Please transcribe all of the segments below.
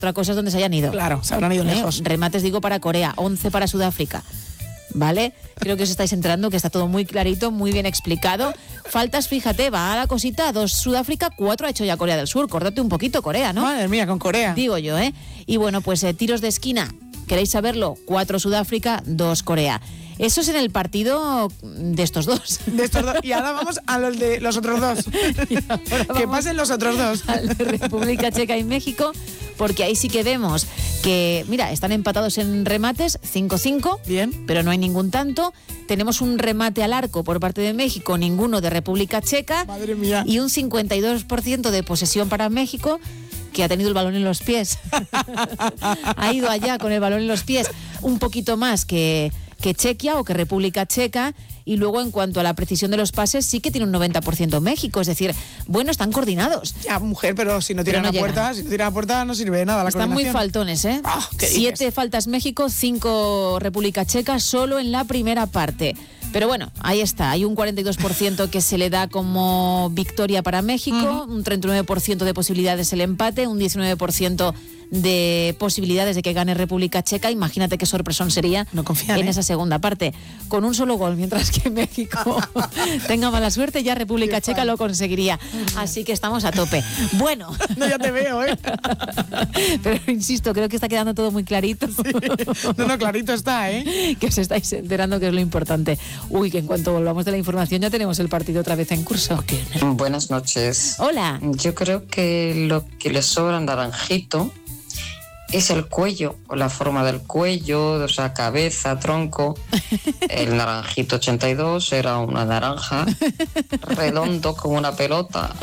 Otra cosa es donde se hayan ido. Claro, se habrán ido lejos. Remates digo para Corea, 11 para Sudáfrica. ¿Vale? Creo que os estáis enterando que está todo muy clarito, muy bien explicado. Faltas, fíjate, va a la cosita, 2 Sudáfrica, 4 ha hecho ya Corea del Sur. Córdate un poquito Corea, ¿no? Madre mía, con Corea. Digo yo, ¿eh? Y bueno, pues tiros de esquina, ¿queréis saberlo? 4 Sudáfrica, 2 Corea. Eso es en el partido de estos dos. Y ahora vamos a los de los otros dos. Que pasen los otros dos. Al de República Checa y México, porque ahí sí que vemos que, mira, están empatados en remates, 5-5. Bien. Pero no hay ningún tanto. Tenemos un remate al arco por parte de México, ninguno de República Checa. Madre mía. Y un 52% de posesión para México, que ha tenido el balón en los pies. Ha ido allá con el balón en los pies. Un poquito más que Chequia o que República Checa. Y luego, en cuanto a la precisión de los pases, sí que tiene un 90% México. Es decir, bueno, están coordinados. Ya, mujer, pero si no tiran a puerta, no sirve de nada la Están muy coordinación. faltones, ¿eh? 7 dices? faltas México, 5 República Checa, solo en la primera parte. Pero bueno, ahí está. Hay un 42% que se le da como victoria para México, un 39% de posibilidades el empate, un 19% de posibilidades de que gane República Checa. Imagínate qué sorpresón sería en esa segunda parte. Con un solo gol, mientras que México tenga mala suerte, ya República Checa lo conseguiría. Así que estamos a tope. Bueno. No, ya te veo, ¿eh? Pero insisto, creo que está quedando todo muy clarito. Sí. No, clarito está, ¿eh? Que os estáis enterando que es lo importante. Uy, que en cuanto volvamos de la información ya tenemos el partido otra vez en curso. Buenas noches. Hola. Yo creo que lo que le sobra a Naranjito es el cuello, o la forma del cuello, o sea, cabeza, tronco. El Naranjito 82 era una naranja, redondo como una pelota,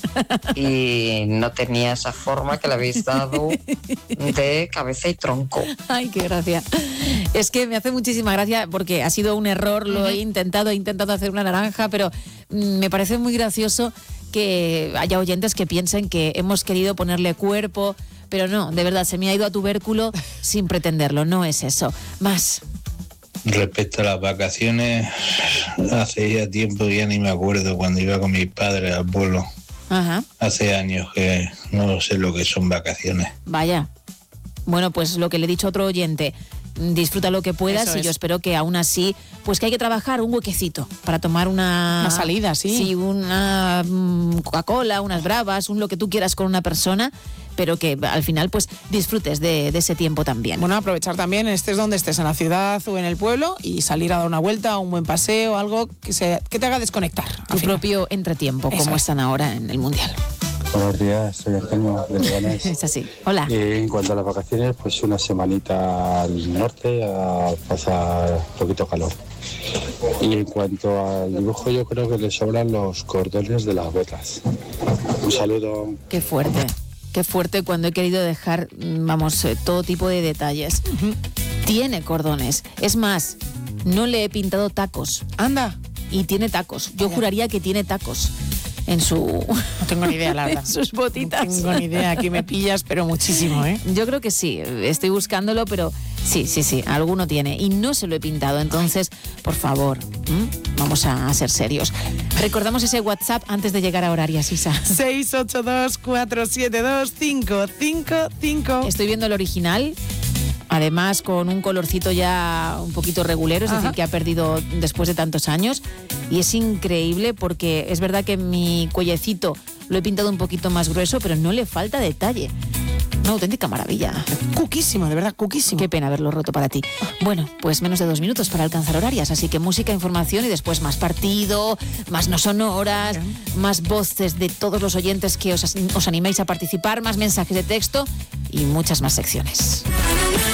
y no tenía esa forma que le habéis dado de cabeza y tronco. Ay, qué gracia. Es que me hace muchísima gracia porque ha sido un error, lo he intentado hacer una naranja, pero me parece muy gracioso que haya oyentes que piensen que hemos querido ponerle cuerpo. Pero no, de verdad, se me ha ido a tubérculo sin pretenderlo, no es eso. Más. Respecto a las vacaciones, hace ya tiempo, ya ni me acuerdo, cuando iba con mis padres al pueblo. Ajá. Hace años que no sé lo que son vacaciones. Vaya. Bueno, pues lo que le he dicho a otro oyente, disfruta lo que puedas y yo espero que aún así, pues que hay que trabajar un huequecito para tomar una salida, sí. Sí, una Coca-Cola, unas bravas, lo que tú quieras con una persona, pero que al final pues disfrutes de ese tiempo también. Bueno, aprovechar también, estés donde estés, en la ciudad o en el pueblo, y salir a dar una vuelta, un buen paseo, algo que te haga desconectar. Tu propio entretiempo, como están ahora en el Mundial. Buenos días, soy Antonio de Leganés. Es así. Hola. En cuanto a las vacaciones, pues una semanita al norte a pasar un poquito calor. Y en cuanto al dibujo, yo creo que le sobran los cordones de las botas. Un saludo. Qué fuerte cuando he querido dejar, todo tipo de detalles. Tiene cordones. Es más, no le he pintado tacos. Anda. Y tiene tacos. Yo juraría que tiene tacos en su... No tengo ni idea, la verdad. En sus botitas. No tengo ni idea, aquí me pillas, pero muchísimo, ¿eh? Yo creo que sí, estoy buscándolo, pero sí, alguno tiene. Y no se lo he pintado, entonces, por favor, vamos a ser serios. Recordamos ese WhatsApp antes de llegar a horarias, Isa. 682-472-555. Estoy viendo el original. Además, con un colorcito ya un poquito regulero, es decir, que ha perdido después de tantos años. Y es increíble porque es verdad que mi cuellecito lo he pintado un poquito más grueso, pero no le falta detalle. Una auténtica maravilla. Cuquísimo, de verdad, cuquísimo. Qué pena haberlo roto para ti. Bueno, pues menos de 2 minutos para alcanzar horarias, así que música, información y después más partido, más no sonoras, más voces de todos los oyentes que os animáis a participar, más mensajes de texto y muchas más secciones.